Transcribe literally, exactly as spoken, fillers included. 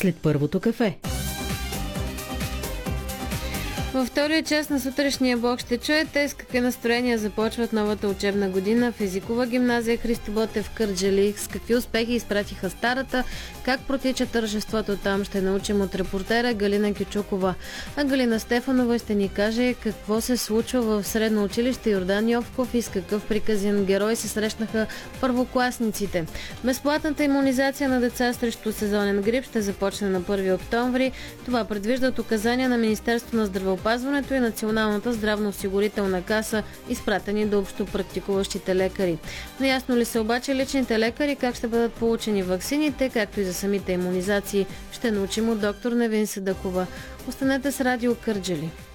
след първото кафе. Във втория част на сутрешния блок ще чуете с какви настроения започват новата учебна година в езикова гимназия Христо Ботев в Кърджали, с какви успехи изпратиха старата, как протича тържеството там, ще научим от репортера Галина Кючукова. А Галина Стефанова ще ни каже какво се случва в средно училище Йордан Йовков и с какъв приказен герой се срещнаха първокласниците. Безплатната имунизация на деца срещу сезонен грип ще започне на първи октомври. Това предвиждат указания на Министерството на здравеопазването и Националната здравноосигурителна каса, изпратени до общо практикуващите лекари. Наясно ли са обаче личните лекари как ще бъдат получени ваксините, както и за самите имунизации, ще научим от доктор Невин Седъкова. Останете с Радио Кърджали.